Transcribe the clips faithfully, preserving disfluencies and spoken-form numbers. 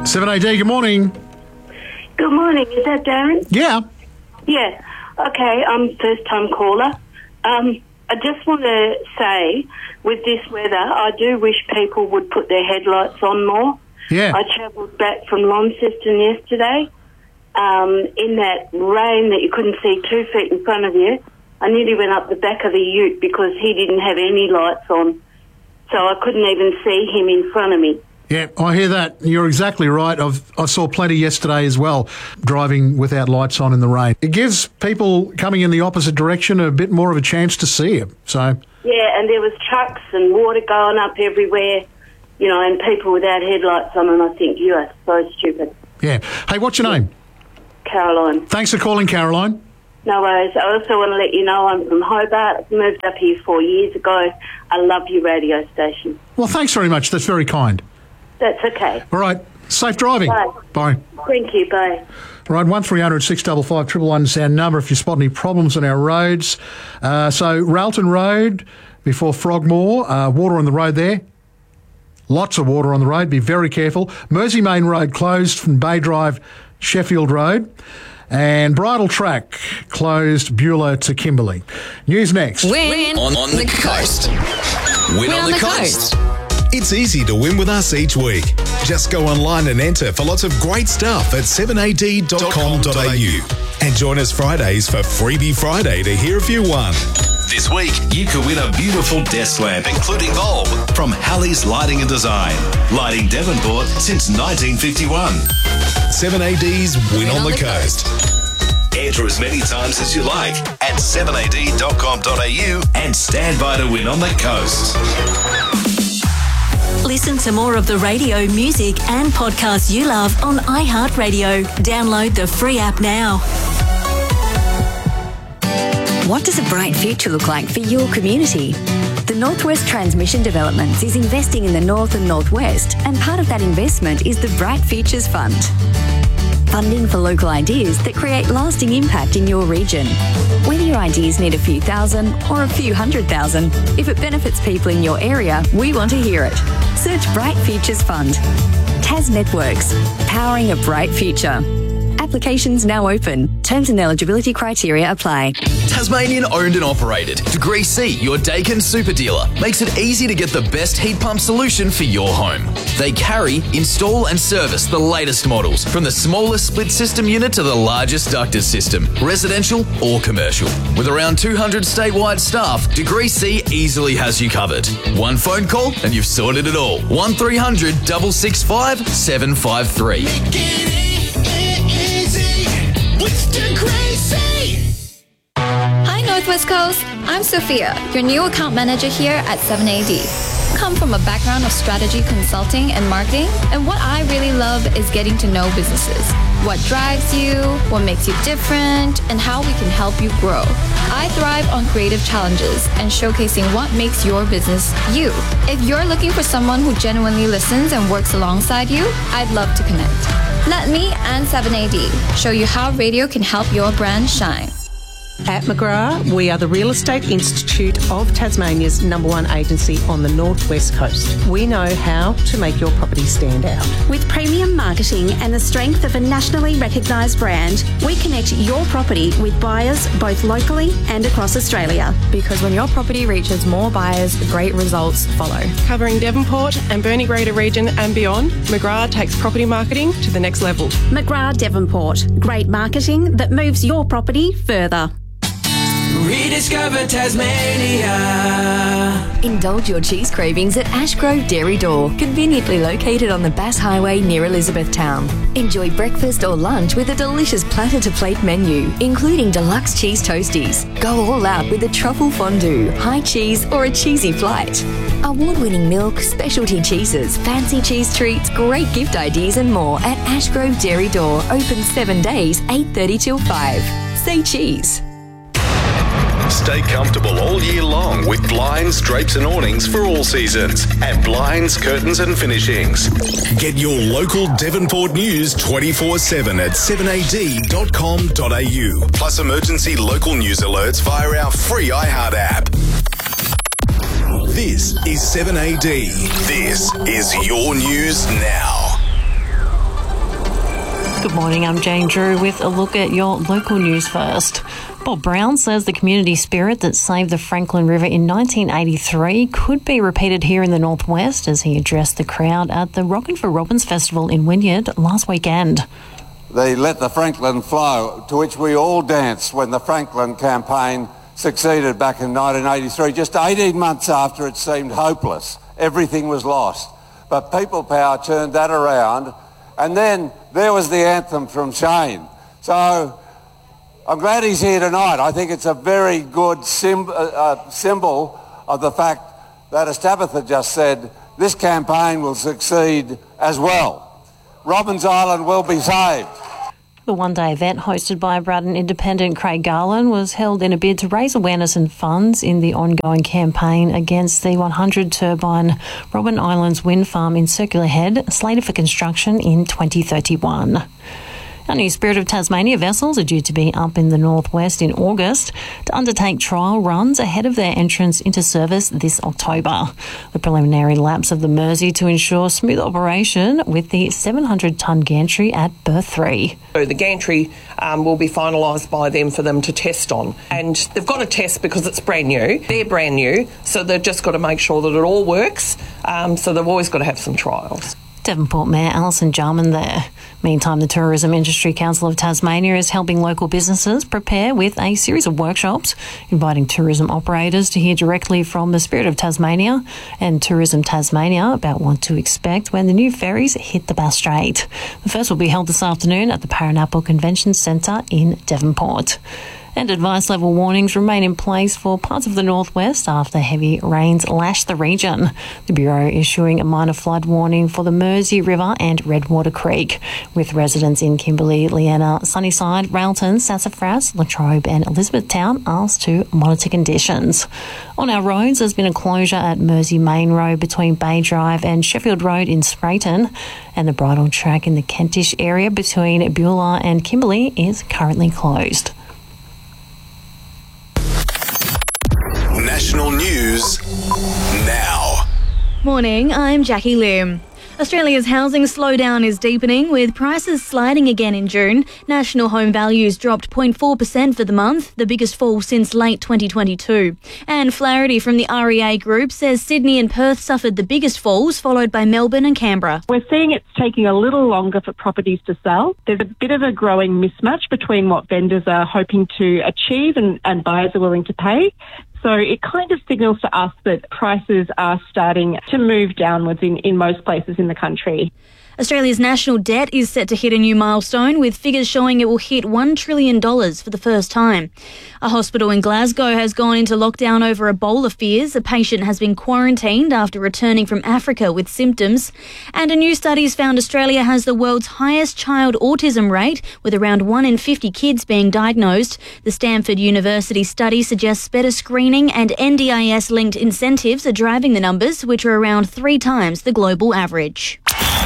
seven A D, good morning. Good morning. Is that Darren? Yeah. Yeah. Okay, I'm a first-time caller. Um, I just want to say, with this weather, I do wish people would put their headlights on more. Yeah. I travelled back from Launceston yesterday um, in that rain that you couldn't see two feet in front of you. I nearly went up the back of the ute because he didn't have any lights on, so I couldn't even see him in front of me. Yeah, I hear that. You're exactly right. I've, I saw plenty yesterday as well, driving without lights on in the rain. It gives people coming in the opposite direction a bit more of a chance to see you. So Yeah, and there was trucks and water going up everywhere, you know, and people without headlights on, and I think, you are so stupid. Yeah. Hey, what's your name? Caroline. Thanks for calling, Caroline. No worries. I also want to let you know I'm from Hobart. I moved up here four years ago. I love your radio station. Well, thanks very much. That's very kind. That's okay. All right. Safe driving. Bye. Bye. Thank you. Bye. All right, one three hundred six five five one one one is our number if you spot any problems on our roads. Uh, so, Railton Road before Frogmore, uh, water on the road there. Lots of water on the road. Be very careful. Mersey Main Road closed from Bay Drive, Sheffield Road. And Bridle Track closed Beulah to Kimberley. News next. Win on, on the coast. Win, Win on, on the, the coast. coast. It's easy to win with us each week. Just go online and enter for lots of great stuff at seven a d dot com dot a u. And join us Fridays for Freebie Friday to hear if you won. This week, you could win a beautiful desk lamp, including bulb, from Halley's Lighting and Design. Lighting Devonport since nineteen fifty-one. seven A D's Win, Win on, on the, the Coast. coast. Enter as many times as you like at seven a d dot com dot a u and stand by to win on the coast. Listen to more of the radio, music and podcasts you love on iHeartRadio. Download the free app now. What does a bright future look like for your community? The Northwest Transmission Developments is investing in the North and Northwest, and part of that investment is the Bright Futures Fund. Funding for local ideas that create lasting impact in your region. Whether your ideas need a few thousand or a few hundred thousand, if it benefits people in your area, we want to hear it. Search Bright Futures Fund. Tas Networks, powering a bright future. Applications now open. Terms and eligibility criteria apply. Tasmanian owned and operated. Degree C, your Daikin super dealer, makes it easy to get the best heat pump solution for your home. They carry, install and service the latest models, from the smallest split system unit to the largest ducted system, residential or commercial. With around two hundred statewide staff, Degree C easily has you covered. One phone call and you've sorted it all. one three hundred, six six five, seven five three. Hi Northwest Coast, I'm Sophia, your new account manager here at seven A D. Come from a background of strategy consulting and marketing, and what I really love is getting to know businesses. What drives you, what makes you different, and how we can help you grow. I thrive on creative challenges and showcasing what makes your business you. If you're looking for someone who genuinely listens and works alongside you, I'd love to connect. Let me and seven A D show you how radio can help your brand shine. At McGrath, we are the Real Estate Institute of Tasmania's number one agency on the Northwest Coast. We know how to make your property stand out. With premium marketing and the strength of a nationally recognised brand, we connect your property with buyers both locally and across Australia. Because when your property reaches more buyers, great results follow. Covering Devonport and Burnie Greater region and beyond, McGrath takes property marketing to the next level. McGrath Devonport. Great marketing that moves your property further. Rediscover Tasmania. Indulge your cheese cravings at Ashgrove Dairy Door, conveniently located on the Bass Highway near Elizabethtown. Enjoy breakfast or lunch with a delicious platter-to-plate menu, including deluxe cheese toasties. Go all out with a truffle fondue, high cheese or a cheesy flight. Award-winning milk, specialty cheeses, fancy cheese treats, great gift ideas and more at Ashgrove Dairy Door, open seven days, eight thirty till five. Say cheese. Stay comfortable all year long with blinds, drapes and awnings for all seasons at Blinds, Curtains and Finishings. Get your local Devonport news twenty-four seven at seven a d dot com dot a u. Plus emergency local news alerts via our free iHeart app. This is seven A D. This is your news now. Good morning, I'm Jane Drew with a look at your local news first. Bob Brown says the community spirit that saved the Franklin River in nineteen eighty-three could be repeated here in the Northwest as he addressed the crowd at the Rockin' for Robins Festival in Wynyard last weekend. They let the Franklin flow, to which we all danced when the Franklin campaign succeeded back in nineteen eighty-three, just eighteen months after it seemed hopeless. Everything was lost. But People Power turned that around, and then there was the anthem from Shane. So I'm glad he's here tonight. I think it's a very good sim- uh, symbol of the fact that, as Tabitha just said, this campaign will succeed as well. Robbins Island will be saved. The one-day event hosted by Braddon Independent Craig Garland was held in a bid to raise awareness and funds in the ongoing campaign against the one hundred turbine Robben Islands wind farm in Circular Head, slated for construction in twenty thirty-one. Our new Spirit of Tasmania vessels are due to be up in the northwest in August to undertake trial runs ahead of their entrance into service this October. The preliminary laps of the Mersey to ensure smooth operation with the seven hundred tonne gantry at berth three. So the gantry um, will be finalised by them for them to test on. And they've got to test because it's brand new. They're brand new, so they've just got to make sure that it all works. Um, so they've always got to have some trials. Devonport Mayor Alison Jarman there. Meantime, the Tourism Industry Council of Tasmania is helping local businesses prepare with a series of workshops, inviting tourism operators to hear directly from the Spirit of Tasmania and Tourism Tasmania about what to expect when the new ferries hit the Bass Strait. The first will be held this afternoon at the Paranapple Convention Centre in Devonport. And advice level warnings remain in place for parts of the northwest after heavy rains lashed the region. The Bureau issuing a minor flood warning for the Mersey River and Redwater Creek, with residents in Kimberley, Leanna, Sunnyside, Railton, Sassafras, Latrobe and Elizabethtown asked to monitor conditions. On our roads, there's been a closure at Mersey Main Road between Bay Drive and Sheffield Road in Sprayton, and the bridle track in the Kentish area between Beulah and Kimberley is currently closed. National news now. Morning, I'm Jackie Lim. Australia's housing slowdown is deepening, with prices sliding again in June. National home values dropped zero point four percent for the month, the biggest fall since late twenty twenty-two. Anne Flaherty from the R E A Group says Sydney and Perth suffered the biggest falls, followed by Melbourne and Canberra. We're seeing it's taking a little longer for properties to sell. There's a bit of a growing mismatch between what vendors are hoping to achieve and, and buyers are willing to pay. So it kind of signals to us that prices are starting to move downwards in, in most places in the country. Australia's national debt is set to hit a new milestone, with figures showing it will hit one trillion dollars for the first time. A hospital in Glasgow has gone into lockdown over Ebola fears. A patient has been quarantined after returning from Africa with symptoms. And a new study's found Australia has the world's highest child autism rate, with around one in fifty kids being diagnosed. The Stanford University study suggests better screening and N D I S-linked incentives are driving the numbers, which are around three times the global average.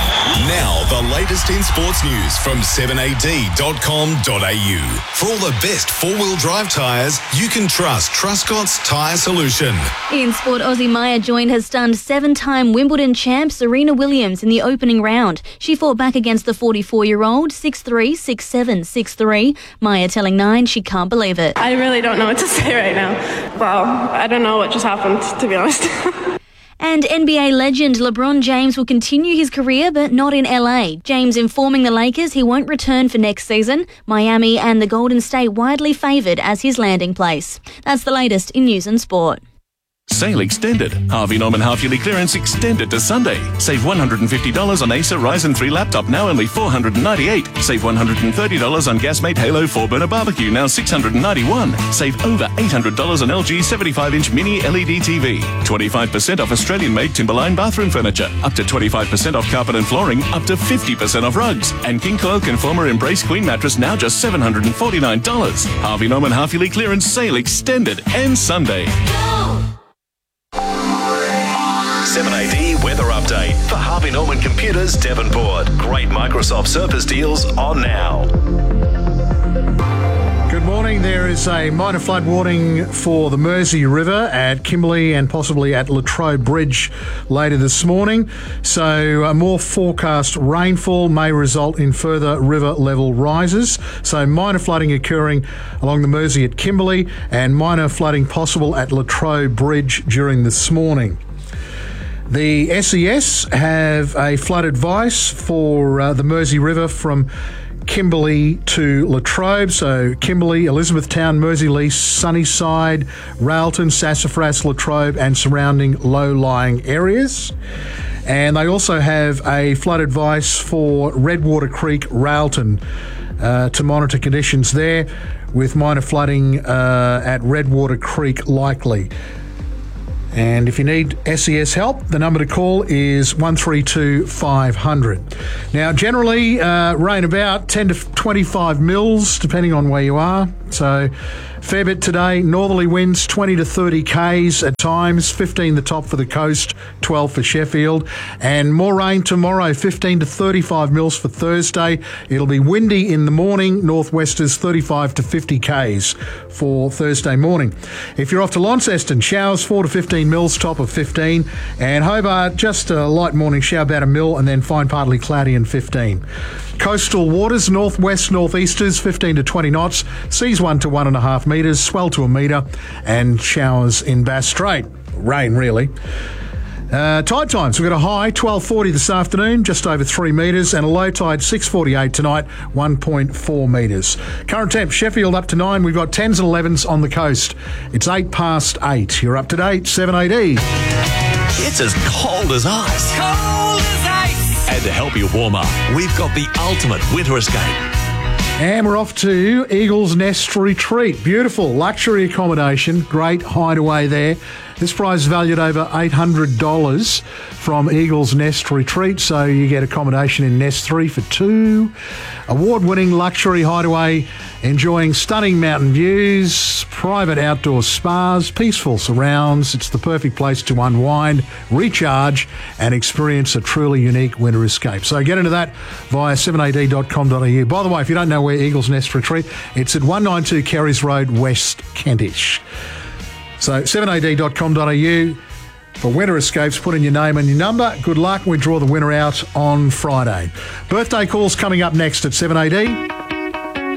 Now, the latest in sports news from seven A D dot com dot A U. For all the best four-wheel drive tyres, you can trust Truscott's Tyre Solution. In sport, Aussie Maya joined her stunned seven-time Wimbledon champ Serena Williams in the opening round. She fought back against the forty-four-year-old six three, six seven, six three. Maya telling Nine she can't believe it. I really don't know what to say right now. Well, I don't know what just happened, to be honest. And N B A legend LeBron James will continue his career, but not in L A. James informing the Lakers he won't return for next season. Miami and the Golden State widely favoured as his landing place. That's the latest in news and sport. Sale extended. Harvey Norman half-yearly clearance extended to Sunday. Save one hundred fifty dollars on Acer Ryzen three laptop, now only four hundred ninety-eight dollars. Save one hundred thirty dollars on Gasmate Halo four-burner barbecue, now six hundred ninety-one dollars. Save over eight hundred dollars on L G seventy-five inch mini L E D T V. twenty-five percent off Australian-made Timberline bathroom furniture. Up to twenty-five percent off carpet and flooring. Up to fifty percent off rugs. And King Coil Conformer Embrace Queen mattress, now just seven hundred forty-nine dollars. Harvey Norman half-yearly clearance sale extended and Sunday. seven A D weather update for Harvey Norman Computers, Devonport. Great Microsoft Surface deals on now. Good morning. morning. There is a minor flood warning for the Mersey River at Kimberley and possibly at Latrobe Bridge later this morning. So a more forecast rainfall may result in further river level rises. So minor flooding occurring along the Mersey at Kimberley and minor flooding possible at Latrobe Bridge during this morning. The S E S have a flood advice for uh, the Mersey River from Kimberley to Latrobe. So Kimberley, Elizabethtown, Merseyleigh, Sunnyside, Railton, Sassafras, Latrobe and surrounding low-lying areas. And they also have a flood advice for Redwater Creek, Railton, uh, to monitor conditions there with minor flooding uh, at Redwater Creek likely. And if you need S E S help, the number to call is one three two five hundred. Now, generally, uh, rain about ten to twenty-five mils, depending on where you are. So, fair bit today. Northerly winds twenty to thirty k's at times, fifteen the top for the coast, twelve for Sheffield. And more rain tomorrow, fifteen to thirty-five mils for Thursday. It'll be windy in the morning, northwesters thirty-five to fifty k's for Thursday morning. If you're off to Launceston, showers four to fifteen mils, top of fifteen. And Hobart, just a light morning shower, about a mil, and then fine partly cloudy and fifteen. Coastal waters, northwest, northeasters, fifteen to twenty knots. Seas one to one and a half metres, swell to a metre, and showers in Bass Strait. Rain, really. Uh, tide times, we've got a high twelve forty this afternoon, just over three metres, and a low tide six forty-eight tonight, one point four metres. Current temp, Sheffield up to nine. We've got tens and elevens on the coast. It's eight past eight. You're up to date, seven A D. It's as cold as ice. Cold as ice. And to help you warm up, we've got the ultimate winter escape. And we're off to Eagle's Nest Retreat. Beautiful luxury accommodation, great hideaway there. This prize is valued over eight hundred dollars from Eagle's Nest Retreat, so you get accommodation in Nest three for two. Award-winning luxury hideaway, enjoying stunning mountain views, private outdoor spas, peaceful surrounds. It's the perfect place to unwind, recharge, and experience a truly unique winter escape. So get into that via seven A D dot com dot a u. By the way, if you don't know where Eagle's Nest Retreat, it's at one ninety-two Kerrys Road, West Kentish. So seven A D dot com dot a u for winter escapes. Put in your name and your number. Good luck. We draw the winner out on Friday. Birthday calls coming up next at seven A D.